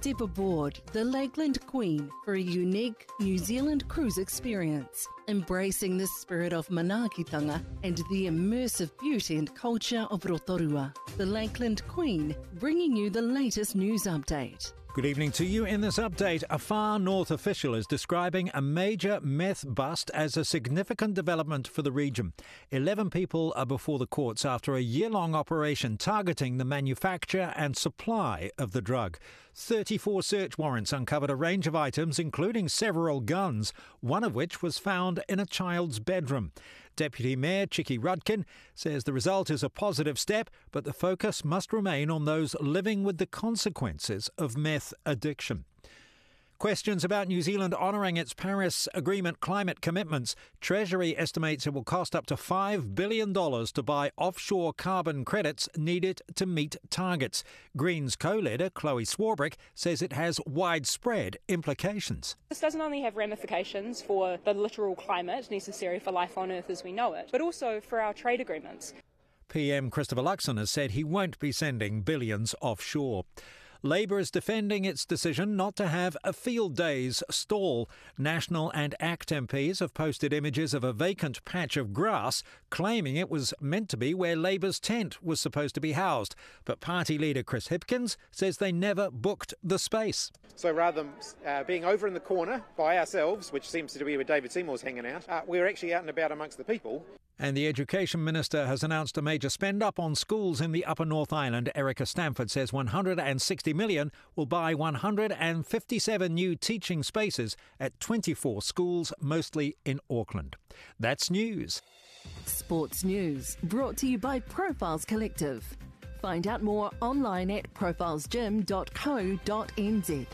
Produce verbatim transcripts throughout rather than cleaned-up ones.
Step aboard the Lakeland Queen for a unique New Zealand cruise experience, embracing the spirit of manaakitanga and the immersive beauty and culture of Rotorua. The Lakeland Queen, bringing you the latest news update. Good evening to you. In this update, a far north official is describing a major meth bust as a significant development for the region. Eleven people are before the courts after a year-long operation targeting the manufacture and supply of the drug. thirty-four search warrants uncovered a range of items, including several guns, one of which was found in a child's bedroom. Deputy Mayor Chicky Rudkin says the result is a positive step, but the focus must remain on those living with the consequences of meth addiction. Questions about New Zealand honouring its Paris Agreement climate commitments. Treasury estimates it will cost up to five billion dollars to buy offshore carbon credits needed to meet targets. Greens co-leader Chloe Swarbrick says it has widespread implications. This doesn't only have ramifications for the literal climate necessary for life on Earth as we know it, but also for our trade agreements. P M Christopher Luxon has said he won't be sending billions offshore. Labor is defending its decision not to have a Field Days stall. National and ACT M Ps have posted images of a vacant patch of grass, claiming it was meant to be where Labor's tent was supposed to be housed. But party leader Chris Hipkins says they never booked the space. So rather than uh, being over in the corner by ourselves, which seems to be where David Seymour's hanging out, uh, we're actually out and about amongst the people. And the Education Minister has announced a major spend-up on schools in the Upper North Island. Erica Stamford says one hundred sixty million dollars will buy one hundred fifty-seven new teaching spaces at twenty-four schools, mostly in Auckland. That's news. Sports news brought to you by Profiles Collective. Find out more online at profiles gym dot co dot n z.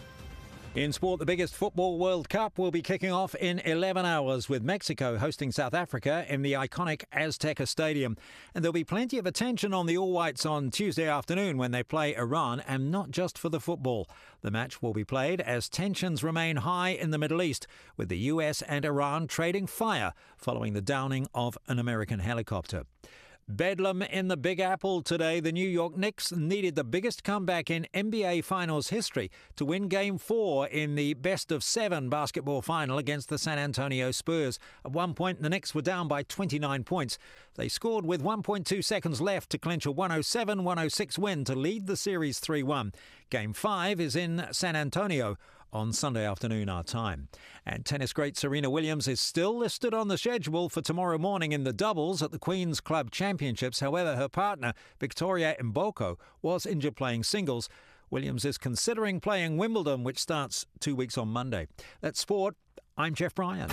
In sport, the biggest football World Cup will be kicking off in eleven hours with Mexico hosting South Africa in the iconic Azteca Stadium. And there'll be plenty of attention on the All Whites on Tuesday afternoon when they play Iran, and not just for the football. The match will be played as tensions remain high in the Middle East, with the U S and Iran trading fire following the downing of an American helicopter. Bedlam in the Big Apple today. The New York Knicks needed the biggest comeback in N B A Finals history to win Game four in the best-of-seven basketball final against the San Antonio Spurs. At one point, the Knicks were down by twenty-nine points. They scored with one point two seconds left to clinch a one oh seven one oh six win to lead the series three one. Game five is in San Antonio on Sunday afternoon our time. And tennis great Serena Williams is still listed on the schedule for tomorrow morning in the doubles at the Queen's Club Championships. However, her partner, Victoria Mboko, was injured playing singles. Williams is considering playing Wimbledon, which starts two weeks on Monday. That's sport. I'm Jeff Bryan.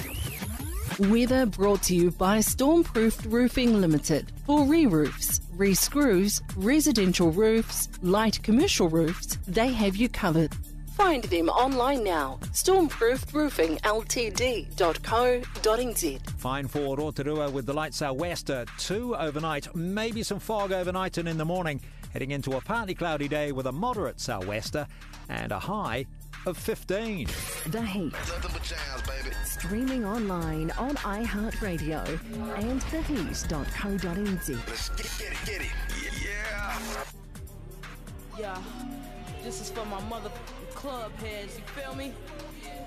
Weather brought to you by Stormproofed Roofing Limited. For re-roofs, re-screws, residential roofs, light commercial roofs, they have you covered. Find them online now. stormproofed roofing l t d dot co dot n z. Fine for Rotorua with the light sou'west at two overnight. Maybe some fog overnight and in the morning. Heading into a partly cloudy day with a moderate sou'wester and a high of fifteen. The Heat. Streaming online on iHeartRadio and the heat dot co dot n z. Let's get it, get it. Yeah. Yeah. This is for my mother club heads, you feel me?